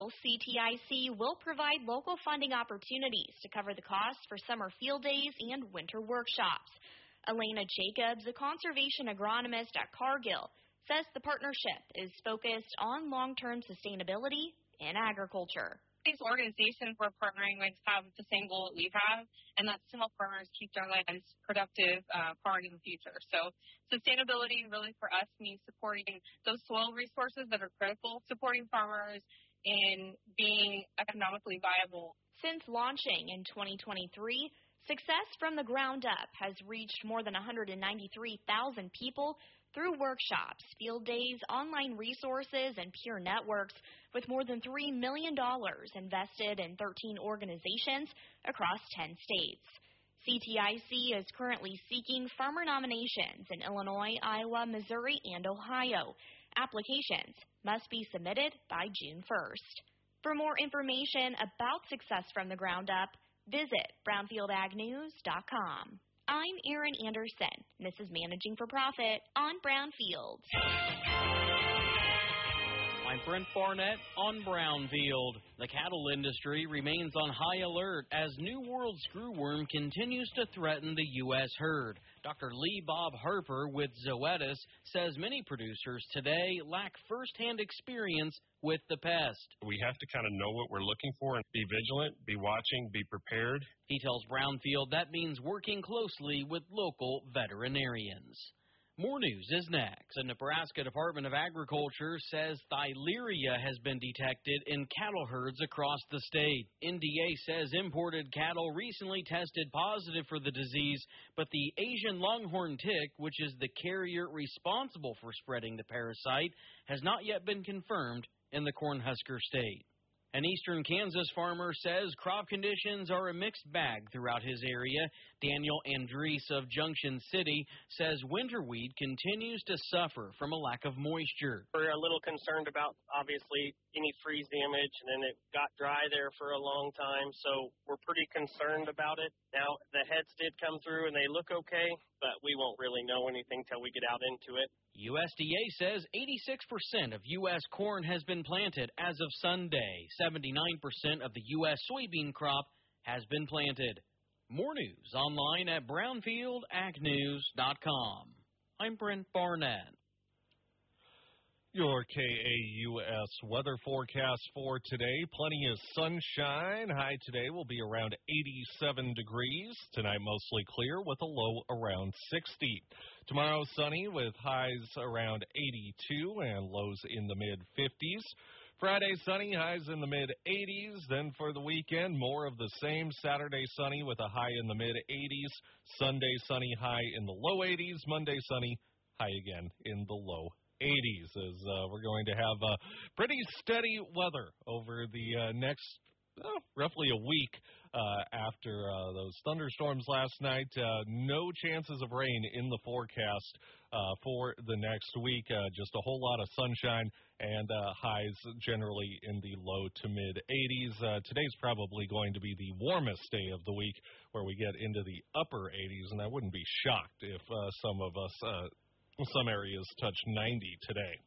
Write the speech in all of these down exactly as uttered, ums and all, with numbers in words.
C T I C will provide local funding opportunities to cover the costs for summer field days and winter workshops. Elena Jacobs, a conservation agronomist at Cargill, says the partnership is focused on long-term sustainability in agriculture. These organizations we're partnering with have the same goal that we have, and that's to help farmers keep their lands productive uh, far into the future. So sustainability really for us means supporting those soil resources that are critical, supporting farmers in being economically viable. Since launching in twenty twenty-three, Success from the Ground Up has reached more than one hundred ninety-three thousand people through workshops, field days, online resources, and peer networks, with more than three million dollars invested in thirteen organizations across ten states. C T I C is currently seeking farmer nominations in Illinois, Iowa, Missouri, and Ohio. Applications must be submitted by June first. For more information about Success from the Ground Up, visit brownfield ag news dot com. I'm Erin Anderson, and this is Managing for Profit on Brownfield. I'm Brent Barnett on Brownfield. The cattle industry remains on high alert as New World screwworm continues to threaten the U S herd. Doctor Lee Bob Harper with Zoetis says many producers today lack firsthand experience with the pest. We have to kind of know what we're looking for and be vigilant, be watching, be prepared. He tells Brownfield that means working closely with local veterinarians. More news is next. The Nebraska Department of Agriculture says Theileria has been detected in cattle herds across the state. N D A says imported cattle recently tested positive for the disease, but the Asian longhorn tick, which is the carrier responsible for spreading the parasite, has not yet been confirmed in the Cornhusker state. An eastern Kansas farmer says crop conditions are a mixed bag throughout his area. Daniel Andres of Junction City says winter wheat continues to suffer from a lack of moisture. We're a little concerned about, obviously, any freeze damage, and then it got dry there for a long time, so we're pretty concerned about it. Now, the heads did come through, and they look okay, but we won't really know anything till we get out into it. U S D A says eighty-six percent of U S corn has been planted as of Sunday. seventy-nine percent of the U S soybean crop has been planted. More news online at brownfield ag news dot com. I'm Brent Barnett. Your K A U S weather forecast for today. Plenty of sunshine. High today will be around eighty-seven degrees. Tonight mostly clear with a low around sixty. Tomorrow sunny with highs around eighty-two and lows in the mid-fifties. Friday sunny, highs in the mid-eighties. Then for the weekend, more of the same. Saturday sunny with a high in the mid-eighties. Sunday sunny, high in the low eighties. Monday sunny, high again in the low eighties, as uh, we're going to have uh, pretty steady weather over the uh, next uh, roughly a week uh, after uh, those thunderstorms last night. Uh, no chances of rain in the forecast uh, for the next week. Uh, just a whole lot of sunshine and uh, highs generally in the low to mid-eighties. Uh, today's probably going to be the warmest day of the week, where we get into the upper eighties, and I wouldn't be shocked if uh, some of us uh, Some areas touch ninety today.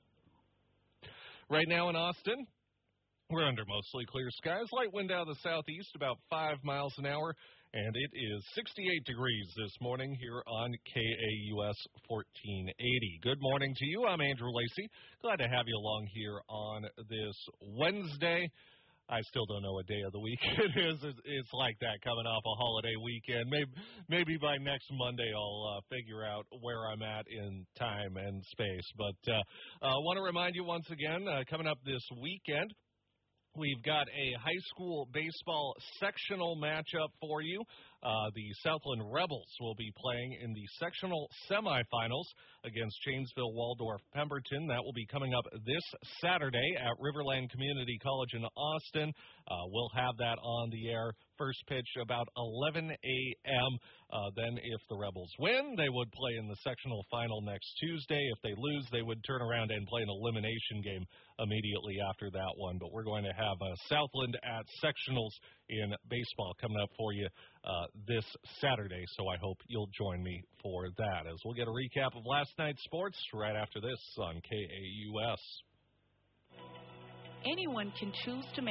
Right now in Austin, we're under mostly clear skies. Light wind out of the southeast, about five miles an hour, and it is sixty-eight degrees this morning here on K A U S fourteen eighty. Good morning to you. I'm Andrew Lacey. Glad to have you along here on this Wednesday. I still don't know what day of the week it is. It's like that coming off a holiday weekend. Maybe maybe by next Monday I'll uh, figure out where I'm at in time and space. But I uh, uh, want to remind you once again, uh, coming up this weekend, we've got a high school baseball sectional matchup for you. Uh, the Southland Rebels will be playing in the sectional semifinals against Janesville Waldorf Pemberton. That will be coming up this Saturday at Riverland Community College in Austin. Uh, we'll have that on the air. First pitch about eleven a.m. Uh, then if the Rebels win, they would play in the sectional final next Tuesday. If they lose, they would turn around and play an elimination game immediately after that one. But we're going to have uh, Southland at sectionals in baseball coming up for you uh, this Saturday, so I hope you'll join me for that, as we'll get a recap of last night's sports right after this on K A U S. Anyone can choose to make